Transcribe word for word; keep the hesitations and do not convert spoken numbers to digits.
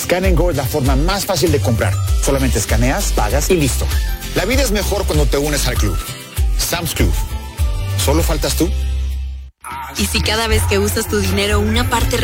Scan and Go es la forma más fácil de comprar. Solamente escaneas, pagas y listo. La vida es mejor cuando te unes al club. Sam's Club. ¿Solo faltas tú? ¿Y si cada vez que usas tu dinero una parte